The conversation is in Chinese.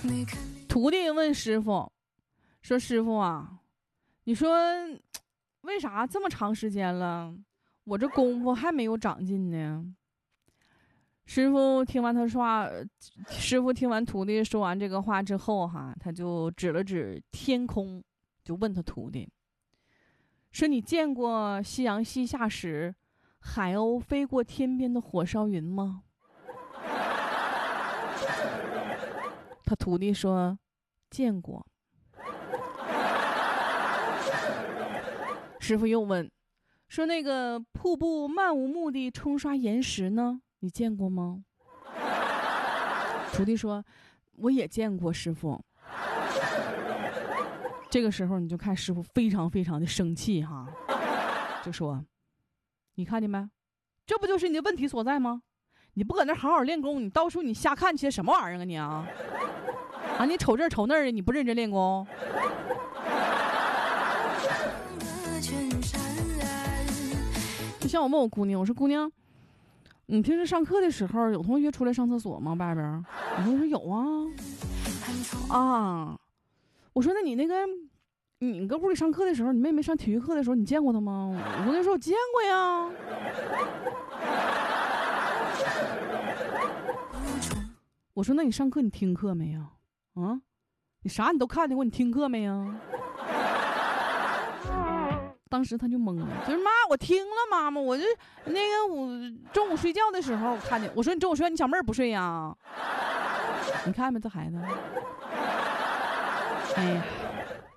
徒弟问师傅说：“师傅啊，你说为啥这么长时间了，我这功夫还没有长进呢？”师傅听完徒弟说完这个话之后哈，他就指了指天空，就问他徒弟说：“你见过夕阳西下时海鸥飞过天边的火烧云吗？”他徒弟说：“见过。”师傅又问说：“那个瀑布漫无目的冲刷岩石呢？你见过吗？”徒弟说：“我也见过，师傅。”这个时候你就看师傅非常非常的生气哈，就说：“你看见没？这不就是你的问题所在吗？你不搁那好好练功，你到处你瞎看些什么玩意儿啊你啊？啊，你瞅这瞅那儿的，你不认真练功？”就像我问我姑娘，我说：“姑娘，你平时上课的时候有同学出来上厕所吗？外边？”我同学说：“有啊。”啊，我说：“那你你搁屋里上课的时候，你妹妹上体育课的时候，你见过她吗？”我姑娘说：“我见过呀。”我说：“那你上课你听课没呀？啊，你啥你都看见过，你听课没呀？”当时他就懵了，就是妈，我听了妈妈，我中午睡觉的时候我看见，我说你中午睡觉，你小妹儿不睡呀？你看吧，这孩子，哎呀，